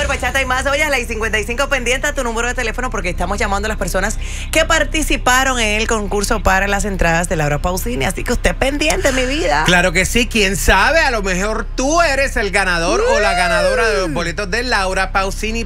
mejor bachata y más. Oye, a las 55 pendiente a tu número de teléfono porque estamos llamando a las personas que participaron en el concurso para las entradas de Laura Pausini. Así que usted pendiente, mi vida. Claro que sí, quién sabe, a lo mejor tú eres el ganador o la ganadora de los boletos de Laura Pausini